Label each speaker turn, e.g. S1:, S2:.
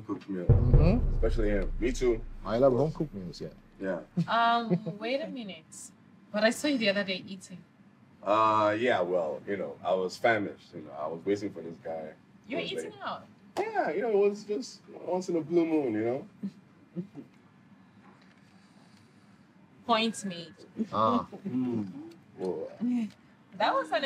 S1: cooked meal.
S2: Mm-hmm.
S1: Especially him. Me too.
S2: I love home cooked meals, yeah.
S1: Yeah.
S3: Wait a minute. But I saw you the other day eating.
S1: Yeah, well, I was famished. I was waiting for this guy.
S3: You were eating out?
S1: Yeah, it was just once in a blue moon.
S3: Point me.
S2: Ah.
S1: Well,
S3: That was an